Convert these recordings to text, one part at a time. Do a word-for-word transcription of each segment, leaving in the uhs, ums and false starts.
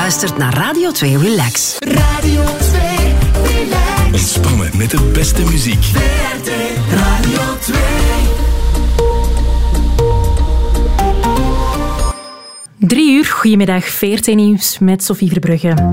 luistert naar Radio twee Relax. Radio twee Relax. Ontspannen met de beste muziek. V R T Radio twee. Drie uur, goedemiddag, V R T Nieuws met Sophie Verbrugge.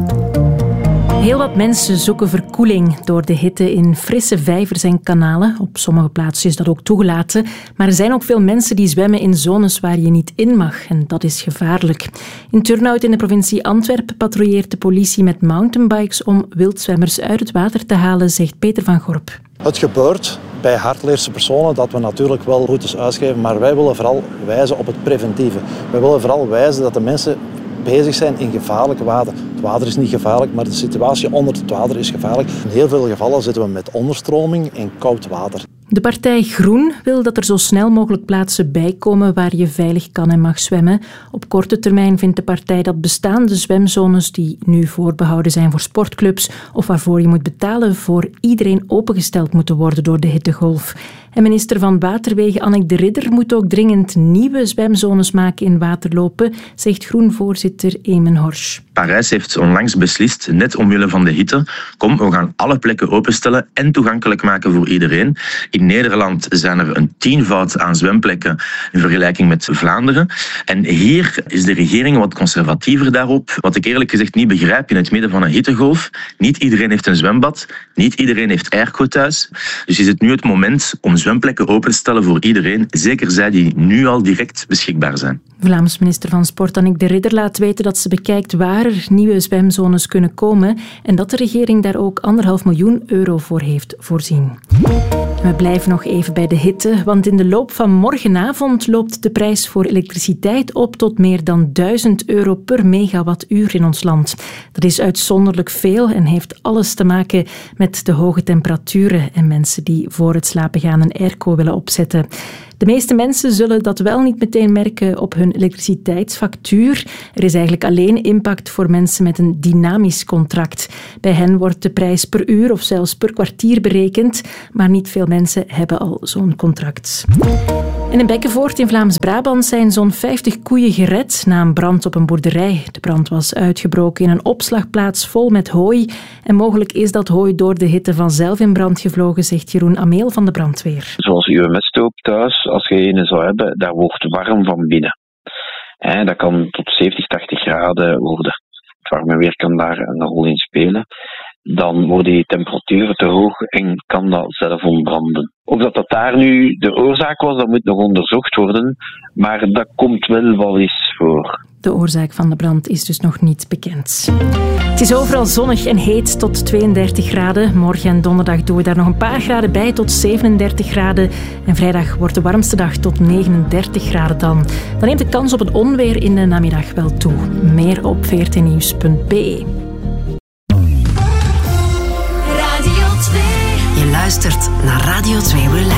Heel wat mensen zoeken verkoeling door de hitte in frisse vijvers en kanalen. Op sommige plaatsen is dat ook toegelaten. Maar er zijn ook veel mensen die zwemmen in zones waar je niet in mag. En dat is gevaarlijk. In Turnhout in de provincie Antwerpen patrouilleert de politie met mountainbikes om wildzwemmers uit het water te halen, zegt Peter van Gorp. Het gebeurt bij hardleerse personen dat we natuurlijk wel routes uitgeven, maar wij willen vooral wijzen op het preventieve. Wij willen vooral wijzen dat de mensen bezig zijn in gevaarlijk water. Het water is niet gevaarlijk, maar de situatie onder het water is gevaarlijk. In heel veel gevallen zitten we met onderstroming en koud water. De partij Groen wil dat er zo snel mogelijk plaatsen bijkomen waar je veilig kan en mag zwemmen. Op korte termijn vindt de partij dat bestaande zwemzones die nu voorbehouden zijn voor sportclubs of waarvoor je moet betalen voor iedereen opengesteld moeten worden door de hittegolf. En minister van Waterwegen Anneke de Ridder moet ook dringend nieuwe zwemzones maken in waterlopen, zegt Groen-voorzitter Eamon Horsch. Parijs heeft onlangs beslist, net omwille van de hitte, kom, we gaan alle plekken openstellen en toegankelijk maken voor iedereen. In Nederland zijn er een tienvoud aan zwemplekken in vergelijking met Vlaanderen. En hier is de regering wat conservatiever daarop. Wat ik eerlijk gezegd niet begrijp in het midden van een hittegolf. Niet iedereen heeft een zwembad, niet iedereen heeft airco thuis. Dus is het nu het moment om zwemplekken open te stellen voor iedereen, zeker zij die nu al direct beschikbaar zijn. Vlaams minister van Sport Anneke de Ridder laat weten dat ze bekijkt waar er nieuwe zwemzones kunnen komen en dat de regering daar ook anderhalf miljoen euro voor heeft voorzien. We blijven nog even bij de hitte, want in de loop van morgenavond loopt de prijs voor elektriciteit op tot meer dan duizend euro per megawattuur in ons land. Dat is uitzonderlijk veel en heeft alles te maken met de hoge temperaturen en mensen die voor het slapen gaan een airco willen opzetten. De meeste mensen zullen dat wel niet meteen merken op hun elektriciteitsfactuur. Er is eigenlijk alleen impact voor mensen met een dynamisch contract. Bij hen wordt de prijs per uur of zelfs per kwartier berekend, maar niet veel mensen hebben al zo'n contract. En in Bekkenvoort in Vlaams-Brabant zijn zo'n vijftig koeien gered na een brand op een boerderij. De brand was uitgebroken in een opslagplaats vol met hooi. En mogelijk is dat hooi door de hitte vanzelf in brand gevlogen, zegt Jeroen Ameel van de brandweer. Zoals uw mesthoop thuis, als je een zou hebben, dat wordt warm van binnen. En dat kan tot zeventig, tachtig graden worden. Het warme weer kan daar een rol in spelen. Dan worden die temperaturen te hoog en kan dat zelf ontbranden. Of dat, dat daar nu de oorzaak was, dat moet nog onderzocht worden. Maar dat komt wel wel eens voor. De oorzaak van de brand is dus nog niet bekend. Het is overal zonnig en heet tot tweeëndertig graden. Morgen en donderdag doen we daar nog een paar graden bij tot zevenendertig graden. En vrijdag wordt de warmste dag tot negenendertig graden dan. Dan neemt de kans op het onweer in de namiddag wel toe. Meer op v r t nieuws punt b e. Je luistert naar Radio twee Relax.